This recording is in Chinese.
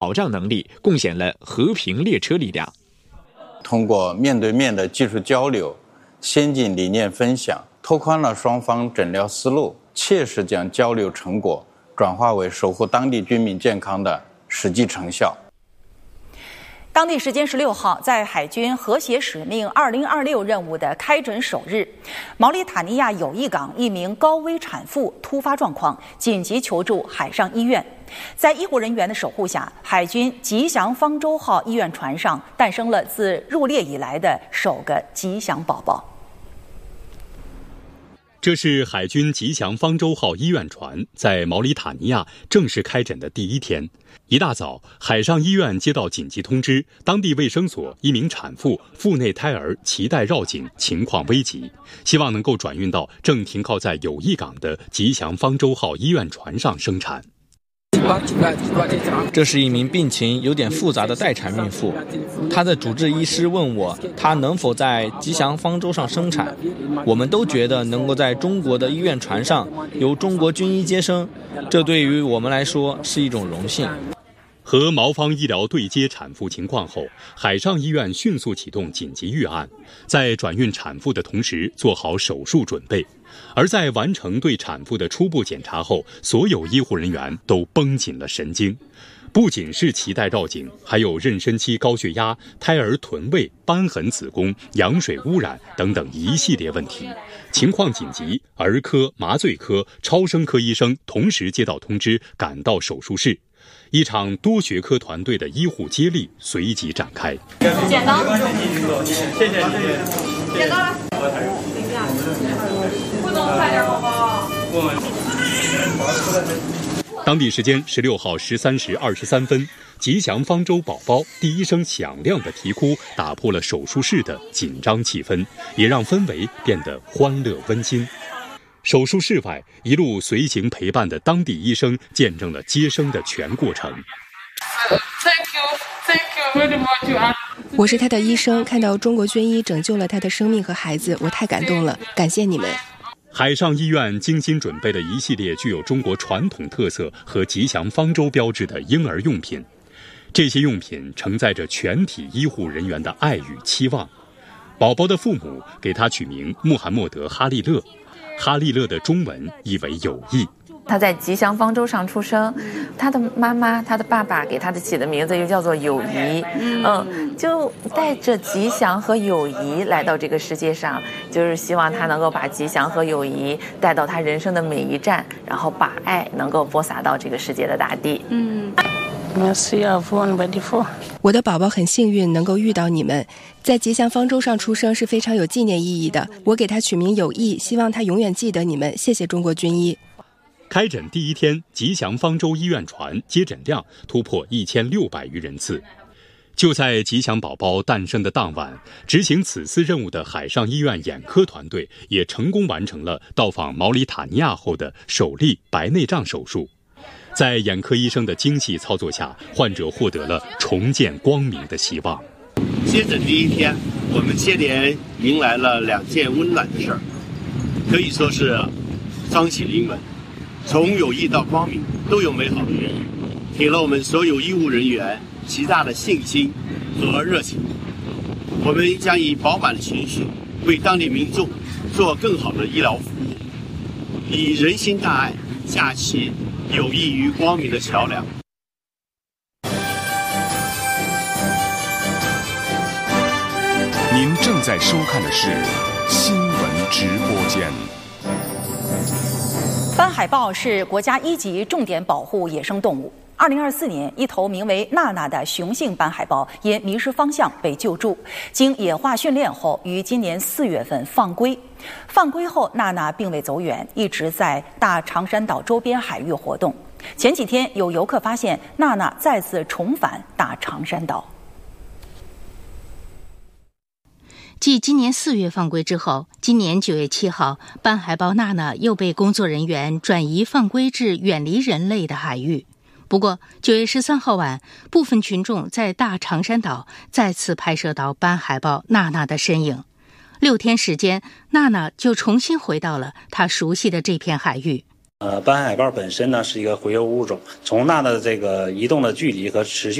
保障能力贡献了和平列车力量。 通过面对面的技术交流、先进理念分享，拓宽了双方诊疗思路，切实将交流成果转化为守护当地居民健康的实际成效。 当地时间16号，在海军和谐使命2026任务的开准首日，毛里塔尼亚友谊港一名高危产妇突发状况，紧急求助海上医院。在医护人员的守护下，海军吉祥方舟号医院船上诞生了自入列以来的首个吉祥宝宝。 这是海军吉祥方舟号医院船在毛里塔尼亚正式开诊的第一天。一大早，海上医院接到紧急通知，当地卫生所一名产妇腹内胎儿脐带绕颈，情况危急，希望能够转运到正停靠在友谊港的吉祥方舟号医院船上生产。 这是一名病情有点复杂的待产孕妇，她的主治医师问我，她能否在吉祥方舟上生产。我们都觉得能够在中国的医院船上由中国军医接生，这对于我们来说是一种荣幸。 和毛方医疗对接产妇情况后，海上医院迅速启动紧急预案，在转运产妇的同时做好手术准备。而在完成对产妇的初步检查后，所有医护人员都绷紧了神经。不仅是脐带绕颈，还有妊娠期高血压、胎儿臀位、瘢痕子宫、羊水污染等等一系列问题。情况紧急，儿科、麻醉科、超声科医生同时接到通知，赶到手术室。一场多学科团队的医护接力随即展开。 剪刀， 谢谢。 剪刀来。不能快点好不好？ 当地时间16号13时23分，吉祥方舟宝宝第一声响亮的啼哭打破了手术室的紧张气氛，也让氛围变得欢乐温馨。手术室外，一路随行陪伴的当地医生见证了接生的全过程。 我是他的医生，看到中国军医拯救了他的生命和孩子，我太感动了，感谢你们。 海上医院精心准备了一系列具有中国传统特色和吉祥方舟标志的婴儿用品，这些用品承载着全体医护人员的爱与期望。宝宝的父母给他取名穆罕默德·哈利勒，哈利勒的中文意为友谊。 他在吉祥方舟上出生，他的妈妈、他的爸爸给他的起的名字又叫做友谊，就带着吉祥和友谊来到这个世界上，就是希望他能够把吉祥和友谊带到他人生的每一站，然后把爱能够播撒到这个世界的大地。 我的宝宝很幸运能够遇到你们，在吉祥方舟上出生是非常有纪念意义的。我给他取名友谊，希望他永远记得你们。谢谢中国军医。 开诊第一天，吉祥方舟医院船接诊量突破1600余人次。就在吉祥宝宝诞生的当晚，执行此次任务的海上医院眼科团队也成功完成了到访毛里塔尼亚后的首例白内障手术。在眼科医生的精细操作下，患者获得了重见光明的希望。 接诊第一天，我们接连迎来了2件温暖的事儿，可以说是双喜临门。从友谊到光明都有美好的原因，给了我们所有医务人员极大的信心和热情。我们将以饱满的情绪为当地民众做更好的医疗服务，以人心大爱架起有益于光明的桥梁。 您正在收看的是新闻直播间。 斑海豹是国家1级重点保护野生动物。2024年，一头名为娜娜的雄性斑海豹因迷失方向被救助，经野化训练后，于今年4月份放归。放归后，娜娜并未走远，一直在大长山岛周边海域活动。前几天，有游客发现娜娜再次重返大长山岛。 继今年4月放归之后，今年9月7号，斑海豹娜娜又被工作人员转移放归至远离人类的海域。不过9月13号晚，部分群众在大长山岛再次拍摄到斑海豹娜娜的身影。6天时间，娜娜就重新回到了她熟悉的这片海域。 斑海豹本身呢是一个洄游物种，从钠的这个移动的距离和持续